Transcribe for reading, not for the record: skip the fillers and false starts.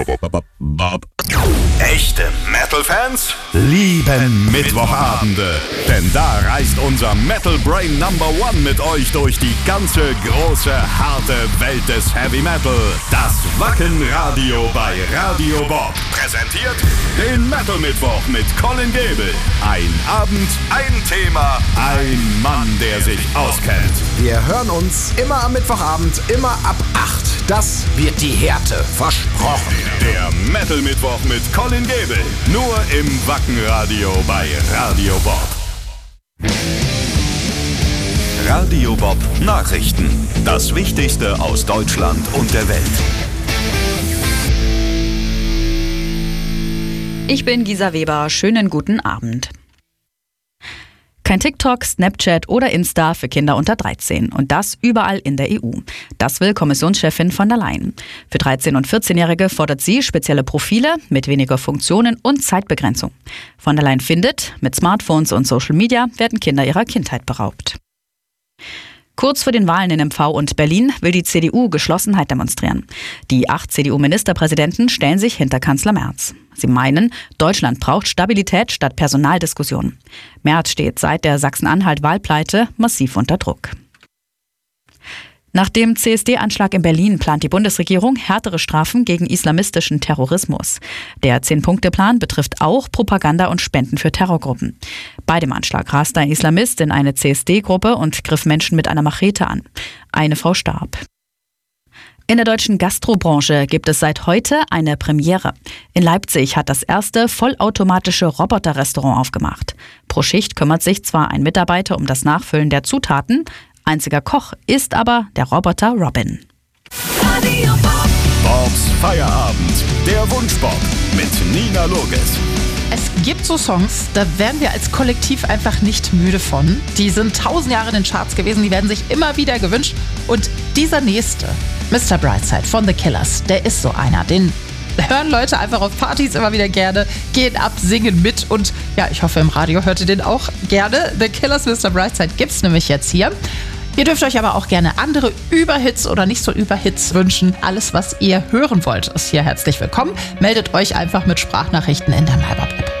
Echte Metal-Fans lieben Mittwochabende, denn da reist unser Metal Brain Number One mit euch durch die ganze große, harte Welt des Heavy Metal. Das Wacken-Radio bei Radio Bob präsentiert den Metal Mittwoch mit Colin Gebel. Ein Abend, ein Thema, ein Mann, der sich auskennt. Wir hören uns immer am Mittwochabend, immer ab 8. Das wird die Härte, versprochen. Der Metal Mittwoch mit Colin Gebel. Nur im Wacken-Radio bei Radio Bob. Radio Bob Nachrichten. Das Wichtigste aus Deutschland und der Welt. Ich bin Gisa Weber. Schönen guten Abend. Kein TikTok, Snapchat oder Insta für Kinder unter 13. Und das überall in der EU. Das will Kommissionschefin von der Leyen. Für 13- und 14-Jährige fordert sie spezielle Profile mit weniger Funktionen und Zeitbegrenzung. Von der Leyen findet, mit Smartphones und Social Media werden Kinder ihrer Kindheit beraubt. Kurz vor den Wahlen in MV und Berlin will die CDU Geschlossenheit demonstrieren. Die 8 CDU-Ministerpräsidenten stellen sich hinter Kanzler Merz. Sie meinen, Deutschland braucht Stabilität statt Personaldiskussion. Merz steht seit der Sachsen-Anhalt-Wahlpleite massiv unter Druck. Nach dem CSD-Anschlag in Berlin plant die Bundesregierung härtere Strafen gegen islamistischen Terrorismus. Der 10-Punkte-Plan betrifft auch Propaganda und Spenden für Terrorgruppen. Bei dem Anschlag raste ein Islamist in eine CSD-Gruppe und griff Menschen mit einer Machete an. Eine Frau starb. In der deutschen Gastrobranche gibt es seit heute eine Premiere. In Leipzig hat das erste vollautomatische Roboter-Restaurant aufgemacht. Pro Schicht kümmert sich zwar ein Mitarbeiter um das Nachfüllen der Zutaten, einziger Koch ist aber der Roboter Robin. Bobs Feierabend, der Wunschbob mit Nina Loges. Es gibt so Songs, da werden wir als Kollektiv einfach nicht müde von. Die sind 1000 Jahre in den Charts gewesen, die werden sich immer wieder gewünscht. Und dieser nächste, Mr. Brightside von The Killers, der ist so einer. Den hören Leute einfach auf Partys immer wieder gerne, gehen ab, singen mit. Und ja, ich hoffe, im Radio hört ihr den auch gerne. The Killers, Mr. Brightside gibt's nämlich jetzt hier. Ihr dürft euch aber auch gerne andere Überhits oder nicht so Überhits wünschen. Alles, was ihr hören wollt, ist hier herzlich willkommen. Meldet euch einfach mit Sprachnachrichten in der MyBob-App.